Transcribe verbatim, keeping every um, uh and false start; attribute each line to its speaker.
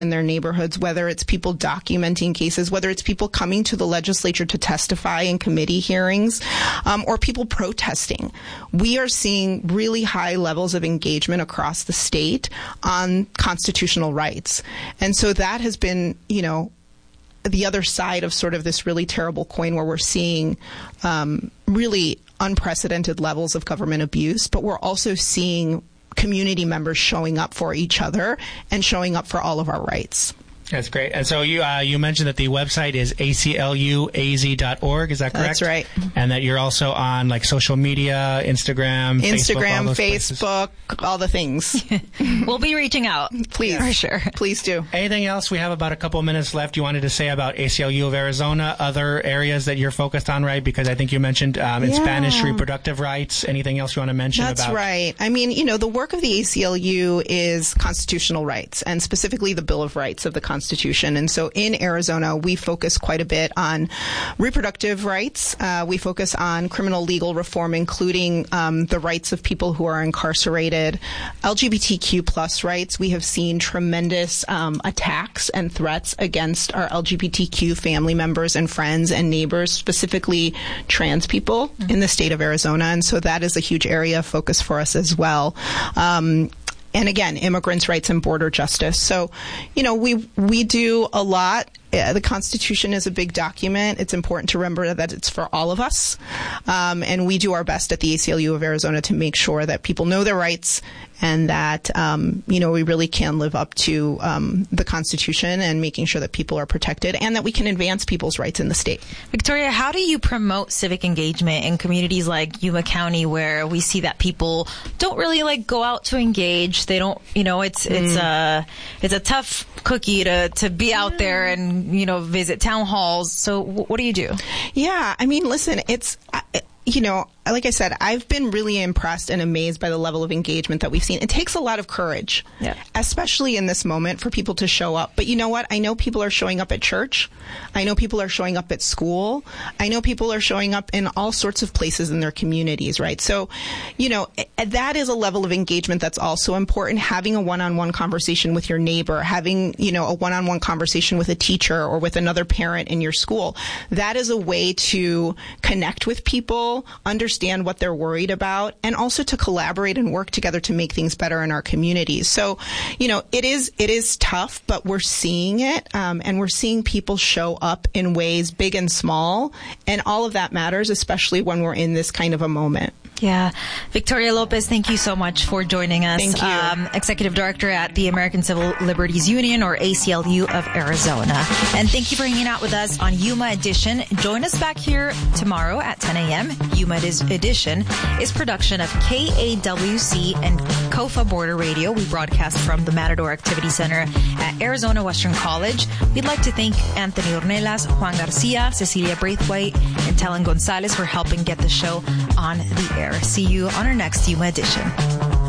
Speaker 1: in their neighborhoods, whether it's people documenting cases, whether it's people coming to the legislature to testify in committee hearings, um, or people protesting. We are seeing really high levels of engagement across the state on constitutional rights. And so that has been, you know, the other side of sort of this really terrible coin, where we're seeing um, really unprecedented levels of government abuse, but we're also seeing community members showing up for each other and showing up for all of our rights.
Speaker 2: That's great. And so you uh, you mentioned that the website is A C L U A Z dot org. Is that correct?
Speaker 1: That's right.
Speaker 2: And that you're also on like social media, Instagram,
Speaker 1: Instagram,
Speaker 2: Facebook, all
Speaker 1: Facebook, all the things.
Speaker 3: We'll be reaching out.
Speaker 1: Please.
Speaker 3: For sure.
Speaker 1: Please do.
Speaker 2: Anything else? We have about a couple of minutes left. You wanted to say about A C L U of Arizona, other areas that you're focused on, right? Because I think you mentioned um, in
Speaker 1: Yeah.
Speaker 2: Spanish reproductive rights. Anything else you want to mention
Speaker 1: That's
Speaker 2: about?
Speaker 1: right. I mean, you know, the work of the A C L U is constitutional rights, and specifically the Bill of Rights of the Constitution. And so in Arizona, we focus quite a bit on reproductive rights. Uh, we focus on criminal legal reform, including um, the rights of people who are incarcerated, L G B T Q plus rights. We have seen tremendous um, attacks and threats against our L G B T Q family members and friends and neighbors, specifically trans people mm-hmm. in the state of Arizona. And so that is a huge area of focus for us as well. Um, And again, immigrants' rights and border justice. So, you know, we we do a lot. Uh, the Constitution is a big document. It's important to remember that it's for all of us. Um, and we do our best at the A C L U of Arizona to make sure that people know their rights and that, um, you know, we really can live up to um, the Constitution and making sure that people are protected and that we can advance people's rights in the state.
Speaker 3: Victoria, how do you promote civic engagement in communities like Yuma County, where we see that people don't really like go out to engage? They don't, you know, it's mm. it's a it's a tough cookie to to be out there and, you know, visit town halls. So w- what do you do?
Speaker 1: Yeah, I mean, listen, it's. I, You know, like I said, I've been really impressed and amazed by the level of engagement that we've seen. It takes a lot of courage,
Speaker 3: yeah.
Speaker 1: especially in this moment, for people to show up. But you know what? I know people are showing up at church. I know people are showing up at school. I know people are showing up in all sorts of places in their communities, right? So, you know, that is a level of engagement that's also important. Having a one-on-one conversation with your neighbor, having, you know, a one-on-one conversation with a teacher or with another parent in your school, that is a way to connect with people, understand what they're worried about, and also to collaborate and work together to make things better in our communities. So, you know, it is it is tough, but we're seeing it, um, and we're seeing people show up in ways big and small, and all of that matters, especially when we're in this kind of a moment.
Speaker 3: Yeah. Victoria Lopez, thank you so much for joining us.
Speaker 1: Thank you.
Speaker 3: Um, Executive Director at the American Civil Liberties Union, or A C L U of Arizona. And thank you for hanging out with us on Yuma Edition. Join us back here tomorrow at ten a.m. Yuma Edition is production of K A W C and COFA Border Radio. We broadcast from the Matador Activity Center at Arizona Western College. We'd like to thank Anthony Ornelas, Juan Garcia, Cecilia Braithwaite, and Telen Gonzalez for helping get the show on the air. See you on our next Yuma Edition.